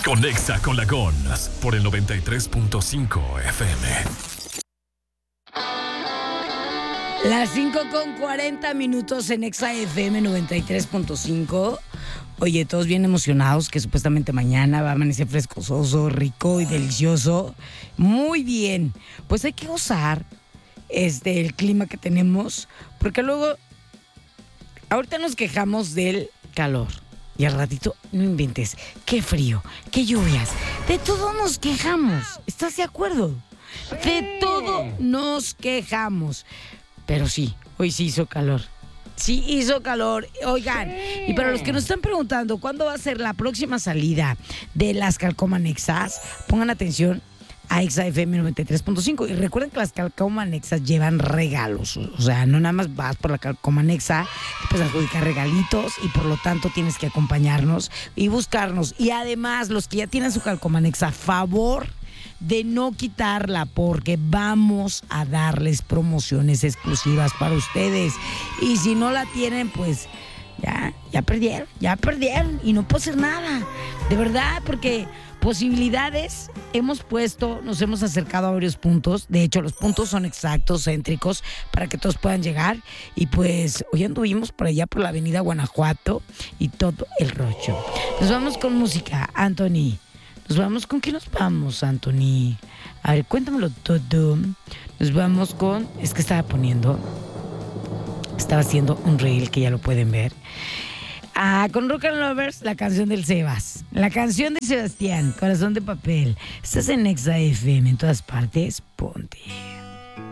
Conexa con Lagón por el 93.5 FM. Las 5:40 en Exa FM 93.5. Oye, todos bien emocionados que supuestamente mañana va a amanecer frescoso, rico y delicioso. Muy bien. Pues hay que gozar el clima que tenemos, porque luego, ahorita nos quejamos del calor. Y al ratito, no inventes, qué frío, qué lluvias. De todo nos quejamos. ¿Estás de acuerdo? De todo nos quejamos. Pero sí, hoy sí hizo calor. Sí hizo calor. Oigan, y para los que nos están preguntando cuándo va a ser la próxima salida de las Calcomanexas, pongan atención a Exa FM 93.5 y recuerden que las Calcomanexas llevan regalos. O sea, no nada más vas por la Calcomanexa, te puedes adjudicar regalitos y por lo tanto tienes que acompañarnos y buscarnos. Y además, los que ya tienen su Calcomanexa, favor de no quitarla, porque vamos a darles promociones exclusivas para ustedes. Y si no la tienen, pues ya perdieron y no puedo hacer nada. De verdad, porque posibilidades nos hemos acercado a varios puntos. De hecho, los puntos son exactos, céntricos, para que todos puedan llegar. Y pues hoy anduvimos por allá por la avenida Guanajuato y todo el rollo. Nos vamos con música, Anthony. ¿Con qué nos vamos, Anthony? A ver, cuéntamelo todo. Nos vamos con... Es que estaba haciendo un reel que ya lo pueden ver. Con Rock and Lovers, la canción del Sebas. La canción de Sebastián, Corazón de Papel. Estás en Exa FM, en todas partes, ponte.